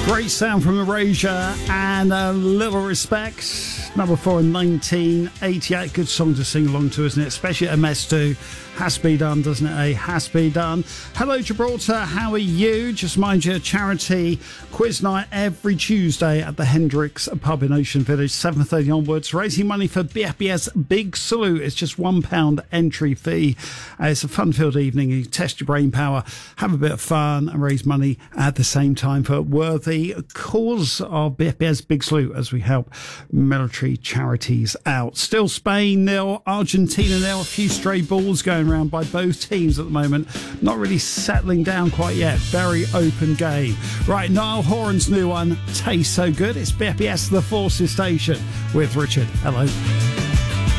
Great sound from Erasure and a little respect. Number 4 in 1988. Good song to sing along to, isn't it? Especially at MS2. Has to be done, doesn't it? Has to be done. Hello, Gibraltar. How are you? Just mind you, charity quiz night every Tuesday at the Hendricks pub in Ocean Village, 7:30 onwards. Raising money for BFBS Big Salute. It's just £1 entry fee. It's a fun-filled evening. You test your brain power, have a bit of fun, and raise money at the same time for a worthy cause of BFBS Big Salute as we help military charities out. Still Spain nil, Argentina nil. A few stray balls going around by both teams at the moment. Not really settling down quite yet. Very open game. Right, Niall Horan's new one, Tastes So Good. It's BFBS The Forces Station with Richard. Hello.